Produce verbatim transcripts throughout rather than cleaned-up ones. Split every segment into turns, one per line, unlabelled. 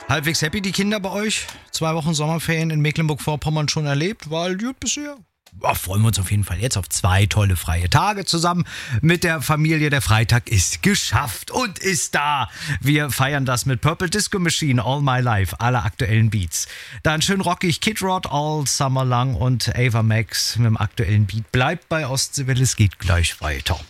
Halbwegs happy die Kinder bei euch? Zwei Wochen Sommerferien in Mecklenburg-Vorpommern schon erlebt? War gut bisher? Ja, freuen wir uns auf jeden Fall jetzt auf zwei tolle freie Tage zusammen mit der Familie. Der Freitag ist geschafft und ist da. Wir feiern das mit Purple Disco Machine, All My Life, alle aktuellen Beats. Dann schön rockig Kid Rod, All Summer Long und Ava Max mit dem aktuellen Beat. Bleibt bei Ostseewelle, es geht gleich weiter.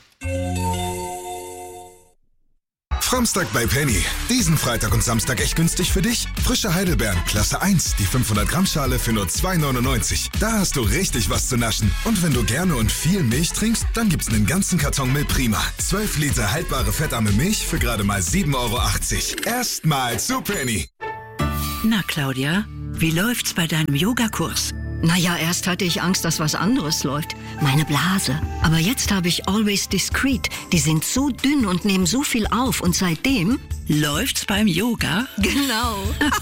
Framstag bei Penny. Diesen Freitag und Samstag echt günstig für dich. Frische Heidelbeeren, Klasse eins, die fünfhundert Gramm Schale für nur zwei neunundneunzig. Da hast du richtig was zu naschen. Und wenn du gerne und viel Milch trinkst, dann gibt's einen ganzen Karton Milch Prima. zwölf Liter haltbare fettarme Milch für gerade mal sieben Euro achtzig. Erstmal zu Penny.
Na Claudia, wie läuft's bei deinem Yogakurs?
Naja, erst hatte ich Angst, dass was anderes läuft. Meine Blase. Aber jetzt habe ich Always Discreet. Die sind so dünn und nehmen so viel auf. Und seitdem...
Läuft's beim Yoga?
Genau.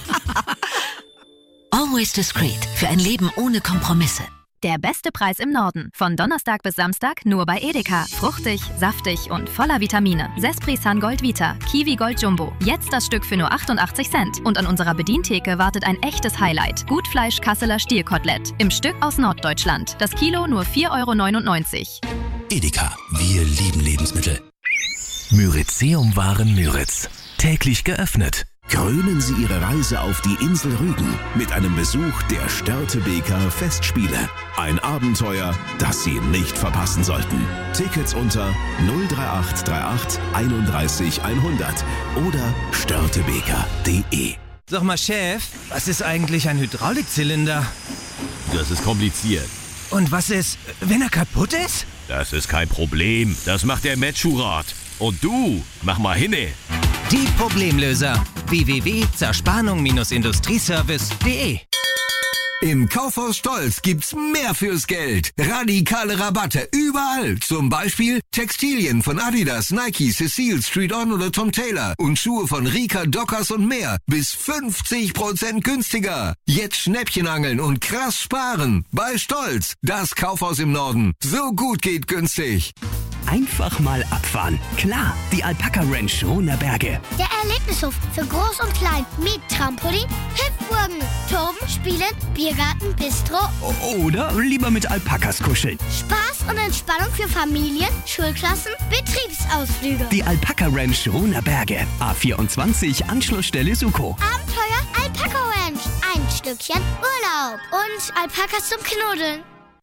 Always Discreet. Für ein Leben ohne Kompromisse.
Der beste Preis im Norden. Von Donnerstag bis Samstag nur bei Edeka. Fruchtig, saftig und voller Vitamine. Sespri Sun Gold Vita. Kiwi Gold Jumbo. Jetzt das Stück für nur achtundachtzig Cent. Und an unserer Bedientheke wartet ein echtes Highlight. Gutfleisch Kasseler Stierkotelett. Im Stück aus Norddeutschland. Das Kilo nur vier Euro neunundneunzig.
Edeka. Wir lieben Lebensmittel. Myrizeum-Waren Müritz. Täglich geöffnet.
Krönen Sie Ihre Reise auf die Insel Rügen mit einem Besuch der Störtebeker Festspiele. Ein Abenteuer, das Sie nicht verpassen sollten. Tickets unter null drei acht drei acht einunddreißig hundert oder störtebeker punkt de.
Sag mal, Chef, was ist eigentlich ein Hydraulikzylinder?
Das ist kompliziert.
Und was ist, wenn er kaputt ist?
Das ist kein Problem. Das macht der Metschurat. Und du, mach mal hinne.
Die Problemlöser. w w w punkt zerspannung industrieservice punkt de.
Im Kaufhaus Stolz gibt's mehr fürs Geld. Radikale Rabatte überall. Zum Beispiel Textilien von Adidas, Nike, Cecile, Street On oder Tom Taylor. Und Schuhe von Rika, Dockers und mehr. Bis fünfzig Prozent günstiger. Jetzt Schnäppchen angeln und krass sparen. Bei Stolz. Das Kaufhaus im Norden. So gut geht günstig.
Einfach mal abfahren. Klar, die Alpaka Ranch Runerberge.
Der Erlebnishof für Groß und Klein mit Trampolin, Hüpfburgen, Toben, Spielen, Biergarten, Bistro.
Oder lieber mit Alpakas kuscheln.
Spaß und Entspannung für Familien, Schulklassen, Betriebsausflüge.
Die Alpaka Ranch Runerberge. A vierundzwanzig, Anschlussstelle Suko.
Abenteuer Alpaka Ranch. Ein Stückchen Urlaub. Und Alpakas zum Knuddeln.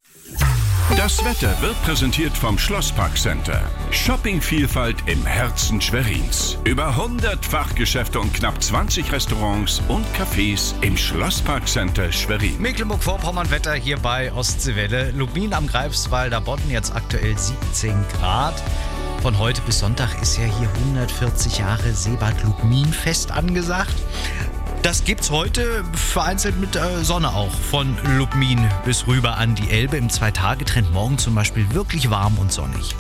Das Wetter wird präsentiert vom Schlosspark Center. Shoppingvielfalt im Herzen Schwerins. Über hundert Fachgeschäfte und knapp zwanzig Restaurants und Cafés im Schlosspark Center Schwerin.
Mecklenburg-Vorpommern-Wetter hier bei Ostseewelle. Lubmin am Greifswalder Bodden, jetzt aktuell siebzehn Grad. Von heute bis Sonntag ist ja hier hundertvierzig Jahre Seebad-Lubmin-Fest angesagt. Das gibt's heute vereinzelt mit äh, Sonne auch. Von Lubmin bis rüber an die Elbe im Zwei-Tage-Trend. Morgen zum Beispiel wirklich warm und sonnig.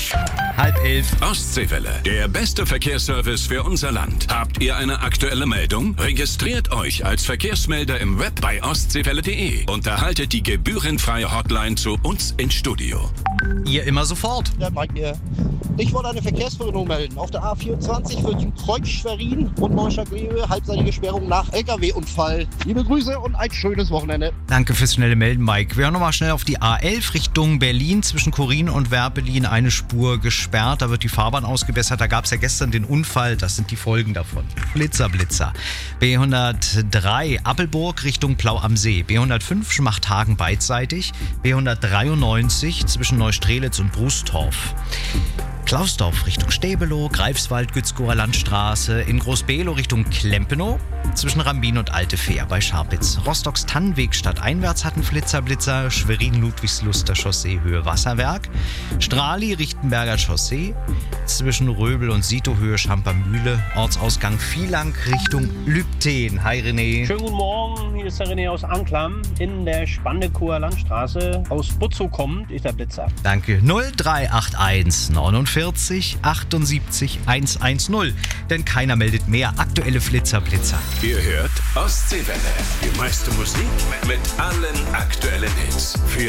Halb elf.
Ostseewelle, der beste Verkehrsservice für unser Land. Habt ihr eine aktuelle Meldung? Registriert euch als Verkehrsmelder im Web bei ostseewelle punkt de und erhaltet die gebührenfreie Hotline zu uns ins Studio.
Ihr immer sofort.
Ja, Mike hier. Ich wollte eine Verkehrsverringung melden. Auf der A vierundzwanzig für Kreuz Schwerin und Neustadt-Glewe halbseitige Sperrung nach L K W-Unfall. Liebe Grüße und ein schönes Wochenende.
Danke fürs schnelle Melden, Mike. Wir hören nochmal schnell auf die A elf Richtung Berlin. Zwischen Chorin und Werpelin eine Spur gesperrt. Da wird die Fahrbahn ausgebessert. Da gab es ja gestern den Unfall. Das sind die Folgen davon. Blitzer, Blitzer. B hundertdrei Appelburg Richtung Plau am See. B hundertfünf Schmachthagen beidseitig. B hundertdreiundneunzig zwischen Neustrelitz und Brustorf. Klausdorf Richtung Stäbelow, Greifswald, Gützkower Landstraße, in Großbelow Richtung Klempenow, zwischen Rambin und Alte Fähr bei Scharpitz. Rostocks Tannenweg stadteinwärts hatten Flitzer, Blitzer, Schwerin-Ludwigsluster Chaussee Höhe Wasserwerk, Strali Richtenberger Chaussee, zwischen Röbel und Sitohöhe Schampermühle, Ortsausgang Vielang Richtung Lübten. Hi René.
Schönen guten Morgen, hier ist der René aus Anklam in der Spannekower Landstraße. Aus Butzow kommt ist der Blitzer.
Danke. null drei acht eins neunundvierzig achtundsiebzig hundertzehn. Denn keiner meldet mehr aktuelle Flitzer, Blitzer.
Ihr hört Ostseewelle. Die meiste Musik mit allen aktuellen Hits. Für